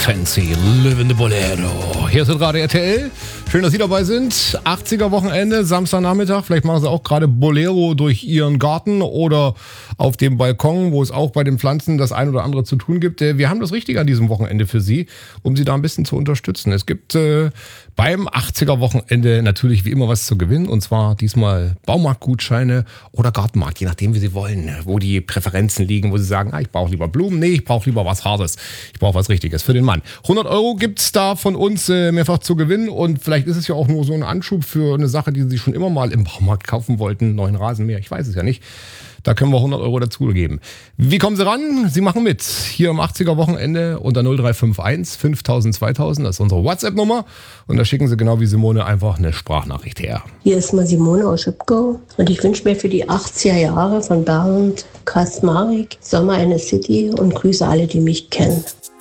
Fancy, Living the Bolero. Hier ist Radio RTL. Schön, dass Sie dabei sind. 80er-Wochenende, Samstagnachmittag. Vielleicht machen Sie auch gerade Bolero durch Ihren Garten oder auf dem Balkon, wo es auch bei den Pflanzen das ein oder andere zu tun gibt. Wir haben das Richtige an diesem Wochenende für Sie, um Sie da ein bisschen zu unterstützen. Es gibt beim 80er-Wochenende natürlich wie immer was zu gewinnen. Und zwar diesmal Baumarktgutscheine oder Gartenmarkt, je nachdem, wie Sie wollen. Wo die Präferenzen liegen, wo Sie sagen, ich brauche lieber Blumen. Nee, ich brauche lieber was Hartes. Ich brauche was Richtiges für den Mann. 100 € gibt's da von uns mehrfach zu gewinnen. Und vielleicht ist es ja auch nur so ein Anschub für eine Sache, die Sie schon immer mal im Baumarkt kaufen wollten. Neuen Rasenmäher, ich weiß es ja nicht. Da können wir 100 € dazugeben. Wie kommen Sie ran? Sie machen mit. Hier am 80er-Wochenende unter 0351 5000 2000. Das ist unsere WhatsApp-Nummer. Und da schicken Sie genau wie Simone einfach eine Sprachnachricht her. Hier ist mal Simone aus Schipkow. Und ich wünsche mir für die 80er Jahre von Bernd Kaczmarek Sommer in the City und grüße alle, die mich kennen.